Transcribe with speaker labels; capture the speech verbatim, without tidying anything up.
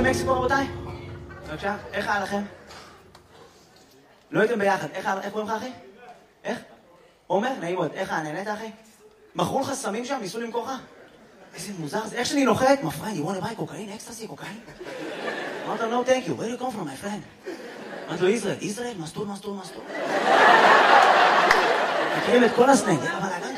Speaker 1: במקסיקו, רבותיי? בבקשה, איך היה לכם? לא הייתם ביחד, איך קוראים לך, אחי? איך? עומר? נעים מאוד. איך היה, נהנית, אחי? מכרו לך סמים שם? ניסו למכור לך? איזה מוזר זה. איך שאני נוחת? My friend, you want to buy cocaine? אקסטסי, קוקאין? אמרת לו, no thank you. Where do you come from, my friend? אמרת לו, ישראל. ישראל? מסטול, מסטול, מסטול. מכירים את כל הסנג. אבל